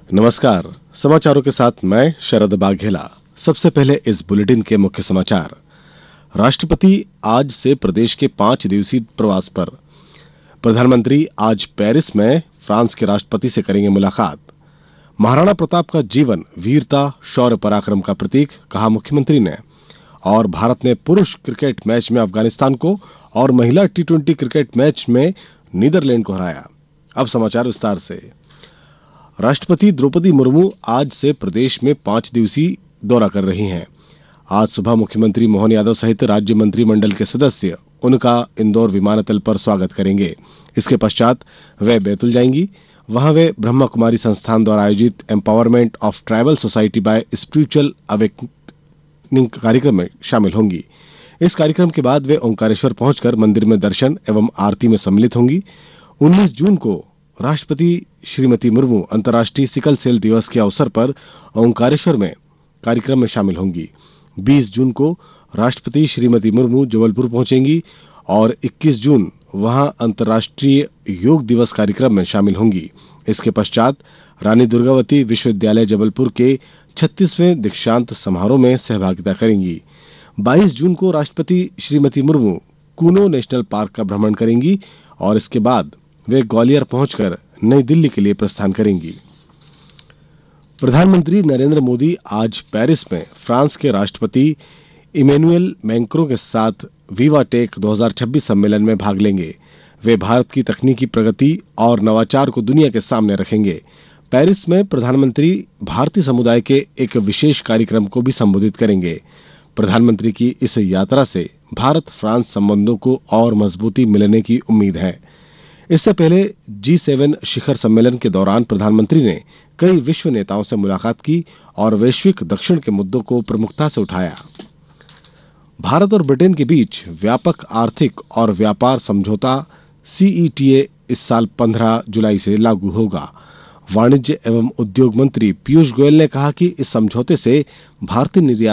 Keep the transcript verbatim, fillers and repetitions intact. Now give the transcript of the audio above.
नमस्कार। समाचारों के साथ मैं शरद बाघेला। सबसे पहले इस बुलेटिन के मुख्य समाचार। राष्ट्रपति आज से प्रदेश के पांच दिवसीय प्रवास पर। प्रधानमंत्री आज पेरिस में फ्रांस के राष्ट्रपति से करेंगे मुलाकात। महाराणा प्रताप का जीवन वीरता, शौर्य, पराक्रम का प्रतीक, कहा मुख्यमंत्री ने। और भारत ने पुरुष क्रिकेट मैच में अफगानिस्तान को और महिला टी ट्वेंटी क्रिकेट मैच में नीदरलैंड को हराया। अब समाचार विस्तार से। राष्ट्रपति द्रौपदी मुर्मू आज से प्रदेश में पांच दिवसीय दौरा कर रही हैं। आज सुबह मुख्यमंत्री मोहन यादव सहित राज्य मंत्रिमंडल के सदस्य उनका इंदौर विमानतल पर स्वागत करेंगे। इसके पश्चात वे बैतूल जाएंगी। वहां वे ब्रह्मा कुमारी संस्थान द्वारा आयोजित empowerment of tribal society bye spiritual awakening कार्यक्रम में शामिल होंगी। इस कार्यक्रम के बाद वे ओंकारेश्वर पहुंचकर मंदिर में दर्शन एवं आरती में सम्मिलित होंगी। उन्नीस जून को राष्ट्रपति श्रीमती मुर्मू अंतर्राष्ट्रीय सिकल सेल दिवस के अवसर पर ओंकारेश्वर में कार्यक्रम में शामिल होंगी। बीस जून को राष्ट्रपति श्रीमती मुर्मू जबलपुर पहुंचेंगी और इक्कीस जून वहां अंतर्राष्ट्रीय योग दिवस कार्यक्रम में शामिल होंगी। इसके पश्चात रानी दुर्गावती विश्वविद्यालय जबलपुर के छत्तीसवें दीक्षांत समारोह में सहभागिता करेंगी। बाईस जून को राष्ट्रपति श्रीमती मुर्मू कूनो नेशनल पार्क का भ्रमण करेंगी और इसके बाद वे ग्वालियर पहुंचकर नई दिल्ली के लिए प्रस्थान करेंगी। प्रधानमंत्री नरेंद्र मोदी आज पेरिस में फ्रांस के राष्ट्रपति इमैनुएल मैक्रों के साथ विवा टेक दो हज़ार छब्बीस सम्मेलन में भाग लेंगे। वे भारत की तकनीकी प्रगति और नवाचार को दुनिया के सामने रखेंगे। पेरिस में प्रधानमंत्री भारतीय समुदाय के एक विशेष कार्यक्रम को भी संबोधित करेंगे। प्रधानमंत्री की इस यात्रा से भारत फ्रांस संबंधों को और मजबूती मिलने की उम्मीद है। इससे पहले जी सेवन शिखर सम्मेलन के दौरान प्रधानमंत्री ने कई विश्व नेताओं से मुलाकात की और वैश्विक दक्षिण के मुद्दों को प्रमुखता से उठाया। भारत और ब्रिटेन के बीच व्यापक आर्थिक और व्यापार समझौता सी ई टी ए इस साल पंद्रह जुलाई से लागू होगा। वाणिज्य एवं उद्योग मंत्री पीयूष गोयल ने कहा कि इस समझौते से भारतीय निर्यात